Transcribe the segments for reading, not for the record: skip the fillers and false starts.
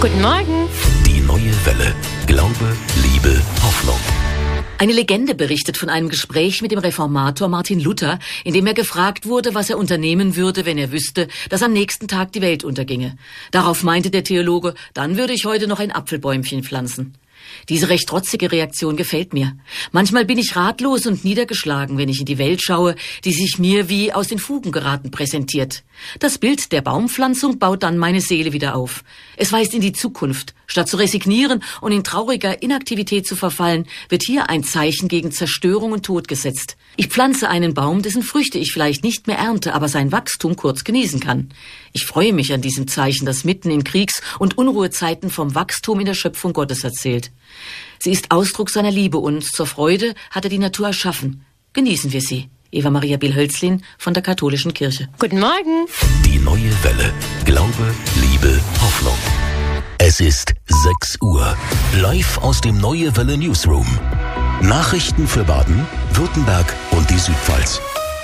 Guten Morgen. Die neue Welle. Glaube, Liebe, Hoffnung. Eine Legende berichtet von einem Gespräch mit dem Reformator Martin Luther, in dem er gefragt wurde, was er unternehmen würde, wenn er wüsste, dass am nächsten Tag die Welt unterginge. Darauf meinte der Theologe, dann würde ich heute noch ein Apfelbäumchen pflanzen. Diese recht trotzige Reaktion gefällt mir. Manchmal bin ich ratlos und niedergeschlagen, wenn ich in die Welt schaue, die sich mir wie aus den Fugen geraten präsentiert. Das Bild der Baumpflanzung baut dann meine Seele wieder auf. Es weist in die Zukunft. Statt zu resignieren und in trauriger Inaktivität zu verfallen, wird hier ein Zeichen gegen Zerstörung und Tod gesetzt. Ich pflanze einen Baum, dessen Früchte ich vielleicht nicht mehr ernte, aber sein Wachstum kurz genießen kann. Ich freue mich an diesem Zeichen, das mitten in Kriegs- und Unruhezeiten vom Wachstum in der Schöpfung Gottes erzählt. Sie ist Ausdruck seiner Liebe und zur Freude hat er die Natur erschaffen. Genießen wir sie. Eva Maria Bill-Hölzlin von der Katholischen Kirche. Guten Morgen. Die neue Welle. Glaube, Liebe, Hoffnung. Es ist 6 Uhr. Live aus dem Neue Welle Newsroom. Nachrichten für Baden, Württemberg und die Südpfalz.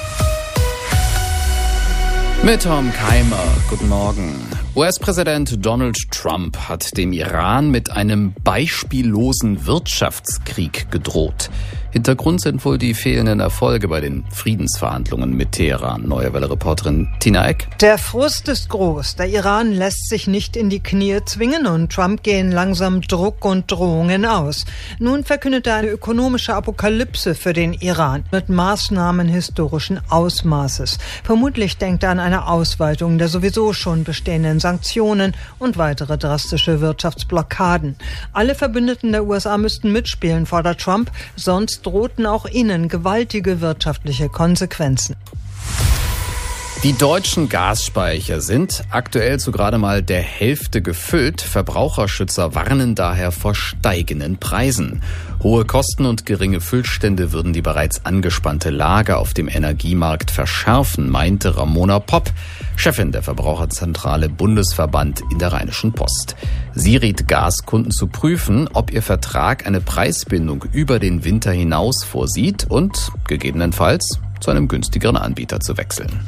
Mit Tom Keimer, guten Morgen. US-Präsident Donald Trump hat dem Iran mit einem beispiellosen Wirtschaftskrieg gedroht. Hintergrund sind wohl die fehlenden Erfolge bei den Friedensverhandlungen mit Teheran. Neue Welle-Reporterin Tina Eck. Der Frust ist groß. Der Iran lässt sich nicht in die Knie zwingen und Trump gehen langsam Druck und Drohungen aus. Nun verkündet er eine ökonomische Apokalypse für den Iran mit Maßnahmen historischen Ausmaßes. Vermutlich denkt er an eine Ausweitung der sowieso schon bestehenden Sanktionen und weitere drastische Wirtschaftsblockaden. Alle Verbündeten der USA müssten mitspielen, fordert Trump, sonst drohten auch ihnen gewaltige wirtschaftliche Konsequenzen. Die deutschen Gasspeicher sind aktuell zu gerade mal der Hälfte gefüllt. Verbraucherschützer warnen daher vor steigenden Preisen. Hohe Kosten und geringe Füllstände würden die bereits angespannte Lage auf dem Energiemarkt verschärfen, meinte Ramona Popp, Chefin der Verbraucherzentrale Bundesverband in der Rheinischen Post. Sie riet Gaskunden zu prüfen, ob ihr Vertrag eine Preisbindung über den Winter hinaus vorsieht und gegebenenfalls zu einem günstigeren Anbieter zu wechseln.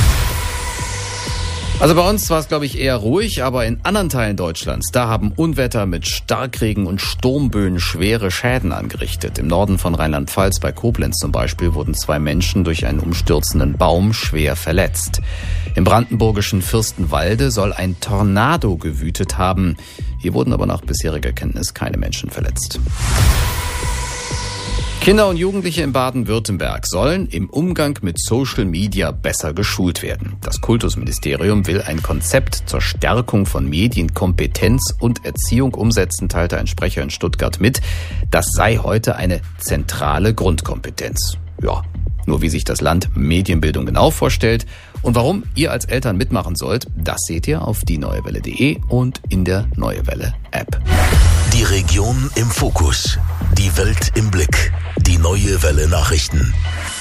Also bei uns war es, glaube ich, eher ruhig, aber in anderen Teilen Deutschlands, da haben Unwetter mit Starkregen und Sturmböen schwere Schäden angerichtet. Im Norden von Rheinland-Pfalz, bei Koblenz zum Beispiel, wurden 2 Menschen durch einen umstürzenden Baum schwer verletzt. Im brandenburgischen Fürstenwalde soll ein Tornado gewütet haben. Hier wurden aber nach bisheriger Kenntnis keine Menschen verletzt. Kinder und Jugendliche in Baden-Württemberg sollen im Umgang mit Social Media besser geschult werden. Das Kultusministerium will ein Konzept zur Stärkung von Medienkompetenz und Erziehung umsetzen, teilte ein Sprecher in Stuttgart mit. Das sei heute eine zentrale Grundkompetenz. Ja, nur wie sich das Land Medienbildung genau vorstellt und warum ihr als Eltern mitmachen sollt, das seht ihr auf dieneuewelle.de und in der Neue Welle App. Die Region im Fokus. Die Welt im Blick. Die Neue Welle Nachrichten.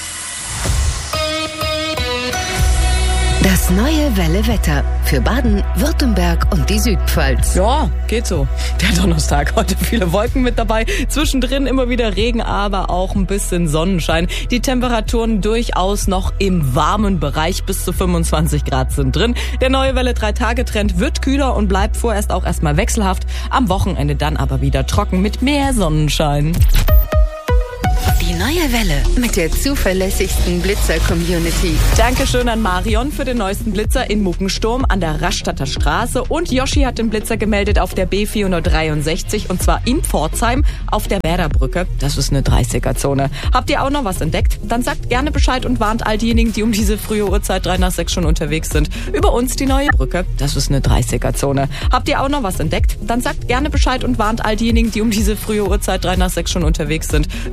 Das Neue Welle Wetter für Baden, Württemberg und die Südpfalz. Ja, geht so. Der Donnerstag, heute viele Wolken mit dabei. Zwischendrin immer wieder Regen, aber auch ein bisschen Sonnenschein. Die Temperaturen durchaus noch im warmen Bereich. Bis zu 25 Grad sind drin. Der Neue Welle 3-Tage-Trend wird kühler und bleibt vorerst auch erstmal wechselhaft. Am Wochenende dann aber wieder trocken mit mehr Sonnenschein. Die Neue Welle mit der zuverlässigsten Blitzer-Community. Dankeschön an Marion für den neuesten Blitzer in Muckensturm an der Rastatter Straße. Und Yoshi hat den Blitzer gemeldet auf der B463 und zwar in Pforzheim auf der Werderbrücke. Das ist eine 30er-Zone. Habt ihr auch noch was entdeckt? Dann sagt gerne Bescheid und warnt all diejenigen, die um diese frühe Uhrzeit 3 nach 6 schon unterwegs sind. Über uns die neue Brücke. Das ist eine 30er-Zone. Habt ihr auch noch was entdeckt? Dann sagt gerne Bescheid und warnt all diejenigen, die um diese frühe Uhrzeit 3 nach 6 schon unterwegs sind.